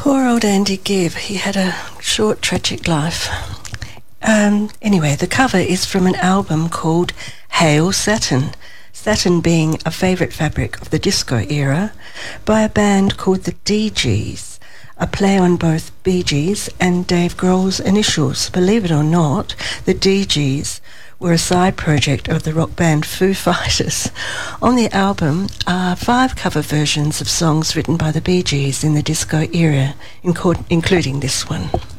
Poor old Andy Gibb. He had a short, tragic life. Anyway, the cover is from an album called Hail Satin. Satin being a favourite fabric of the disco era, by a band called the DGs, a play on both Bee Gees and Dave Grohl's initials. Believe it or not, the DGs were a side project of the rock band Foo Fighters. On the album are 5 cover versions of songs written by the Bee Gees in the disco era, including this one.